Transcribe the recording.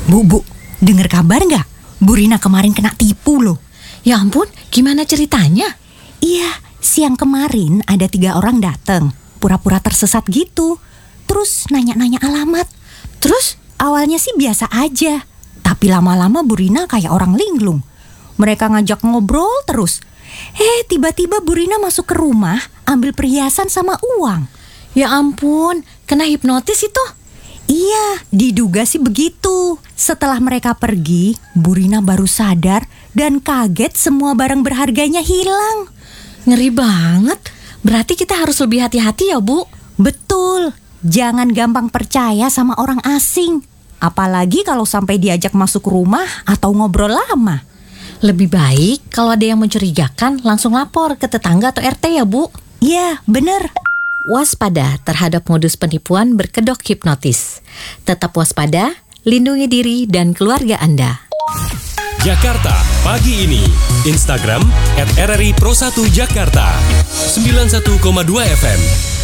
Bu, denger kabar nggak? Bu Rina kemarin kena tipu loh. Ya ampun, gimana ceritanya? Iya, siang kemarin ada 3 orang datang, pura-pura tersesat gitu. Terus nanya-nanya alamat. Terus? Awalnya sih biasa aja, tapi lama-lama Bu Rina kayak orang linglung. Mereka ngajak ngobrol terus. Tiba-tiba Bu Rina masuk ke rumah, ambil perhiasan sama uang. Ya ampun, kena hipnotis itu? Iya, diduga sih begitu. Setelah mereka pergi, Bu Rina baru sadar dan kaget semua barang berharganya hilang. Ngeri banget. Berarti kita harus lebih hati-hati ya, Bu? Betul, jangan gampang percaya sama orang asing. Apalagi kalau sampai diajak masuk rumah atau ngobrol lama. Lebih baik kalau ada yang mencurigakan langsung lapor ke tetangga atau RT ya, Bu? Iya, bener. Waspada terhadap modus penipuan berkedok hipnotis. Tetap waspada, lindungi diri dan keluarga Anda. Jakarta Pagi Ini. Instagram @RRI Pro 1 Jakarta 91,2 FM.